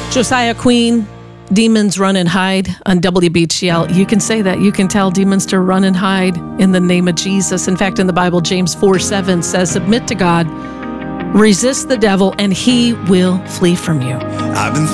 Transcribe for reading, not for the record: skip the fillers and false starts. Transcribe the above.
Josiah Queen, demons run and hide on WBGL. You can say that. You can tell demons to run and hide in the name of Jesus. In fact, in the Bible, James 4:7 says, submit to God, resist the devil, and he will flee from you. I've been